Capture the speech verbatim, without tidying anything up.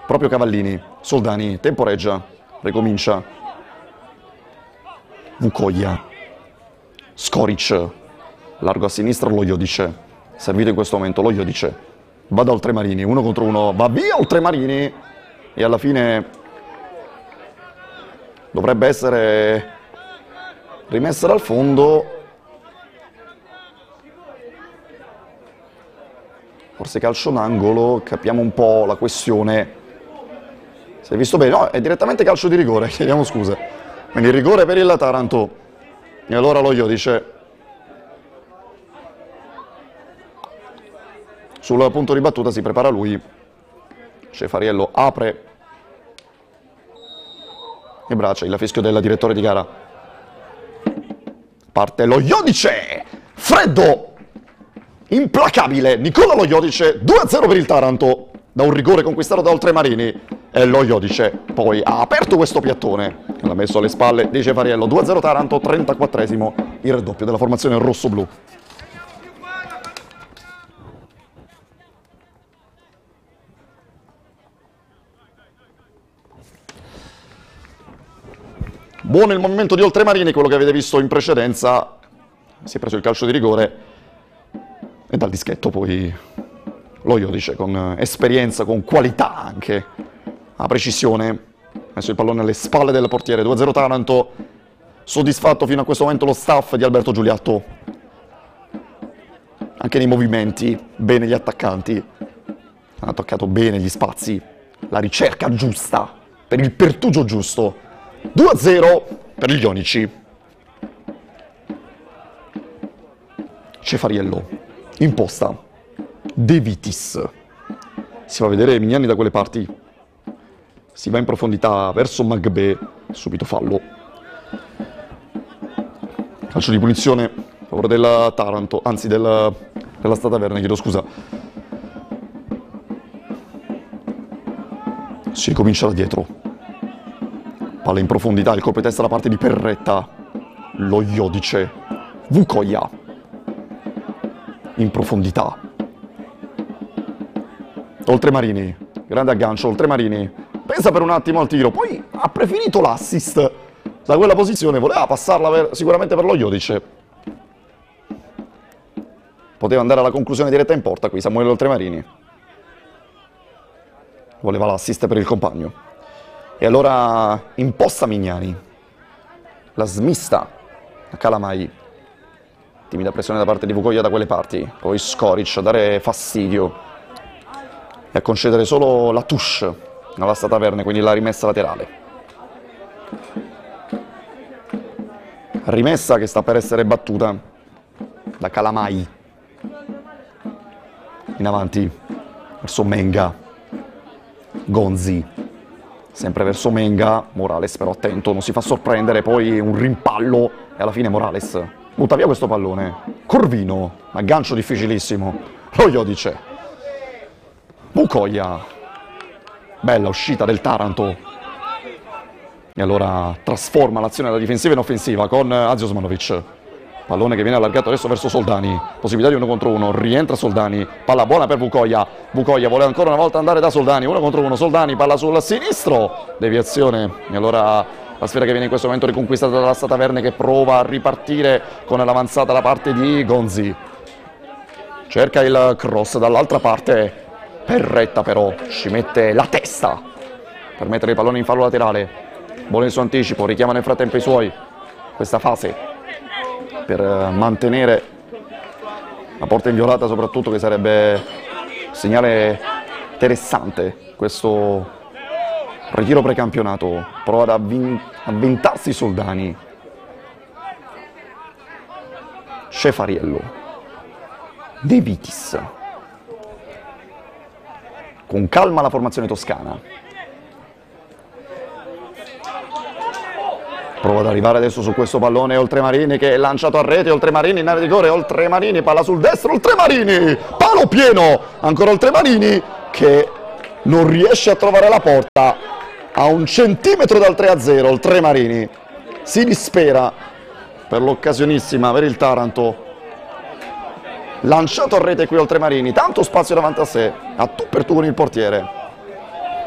proprio Cavallini. Soldani temporeggia, ricomincia. Vukoia. Skoric. Largo a sinistra lo Jodic. Servito in questo momento lo Jodic. Va da Oltremarini, uno contro uno. Va via Oltremarini. E alla fine dovrebbe essere rimessa dal fondo. Forse calcio d'angolo, capiamo un po' la questione. Si è visto bene? No, è direttamente calcio di rigore, chiediamo scusa. Quindi rigore per il Taranto. E allora lo Jodic. Sul punto di battuta si prepara lui. Cefariello apre le braccia, il fischio del direttore di gara. Parte lo Jodic! Freddo! Implacabile, Nicola Lo Jodic, due a zero per il Taranto, da un rigore conquistato da Oltremarini, e Lo Jodic poi ha aperto questo piattone, l'ha messo alle spalle di Cefariello, due a zero Taranto, trentaquattresimo, il raddoppio della formazione rosso-blu. Buono il movimento di Oltremarini, quello che avete visto in precedenza, si è preso il calcio di rigore. E dal dischetto poi Lo Jodic con esperienza, con qualità anche, a precisione, ha messo il pallone alle spalle del portiere, due a zero Taranto, soddisfatto fino a questo momento lo staff di Alberto Giuliatto, anche nei movimenti, bene gli attaccanti, hanno attaccato bene gli spazi, la ricerca giusta, per il pertugio giusto, due a zero per gli ionici. Cefariello. Imposta, De Vitis, si fa vedere Mignani da quelle parti, si va in profondità verso Magbe, subito fallo. Calcio di punizione a favore del Taranto, anzi del, della Stata Verna, chiedo scusa. Si ricomincia da dietro, palla in profondità, il colpo di testa da parte di Perretta, Lo Jodic, Vukoia. In profondità Oltremarini, grande aggancio, Oltremarini pensa per un attimo al tiro, poi ha preferito l'assist da quella posizione, voleva passarla per, sicuramente per Lo Jodic, poteva andare alla conclusione diretta in porta qui Samuele Oltremarini, voleva l'assist per il compagno. E allora imposta Mignani, la smista a Calamai. Timida pressione da parte di Vukoia da quelle parti, poi Skoric a dare fastidio e a concedere solo la touche alla Stata Verna, quindi la rimessa laterale. Rimessa che sta per essere battuta da Calamai. In avanti, verso Menga. Gonzi, sempre verso Menga. Morales però attento, non si fa sorprendere, poi un rimpallo e alla fine Morales butta via questo pallone. Corvino, aggancio difficilissimo. Lo Jodic. Vukoia. Bella uscita del Taranto. E allora trasforma l'azione da difensiva in offensiva con Azio Osmanovic. Pallone che viene allargato adesso verso Soldani. Possibilità di uno contro uno. Rientra Soldani. Palla buona per Vukoia. Vukoia vuole ancora una volta andare da Soldani. Uno contro uno. Soldani, palla sul sinistro. Deviazione. E allora la sfera che viene in questo momento riconquistata dalla Stata Verna, che prova a ripartire con l'avanzata da parte di Gonzi. Cerca il cross dall'altra parte. Perretta però ci mette la testa per mettere il pallone in fallo laterale. Buono il suo anticipo, richiama nel frattempo i suoi. Questa fase per mantenere la porta inviolata, soprattutto, che sarebbe un segnale interessante. Questo ritiro precampionato, prova ad avvin- avventarsi Soldani. Cefariello, De Vitis, con calma la formazione toscana, prova ad arrivare adesso su questo pallone Oltremarini, che è lanciato a rete. Oltremarini in area di rigore, Oltremarini, palla sul destro, Oltremarini, palo pieno, ancora Oltremarini che non riesce a trovare la porta, a un centimetro dal tre a zero. Oltremarini si dispera per l'occasionissima per il Taranto. Lanciato a rete qui Oltremarini, tanto spazio davanti a sé, a tu per tu con il portiere.